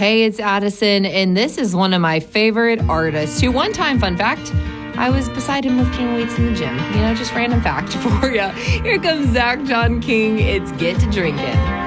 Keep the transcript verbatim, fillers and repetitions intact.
Hey, it's Addison, and this is one of my favorite artists who one time, fun fact, I was beside him lifting weights in the gym. You know, just random fact for you. Here comes Zach John King. It's Get to Drinking.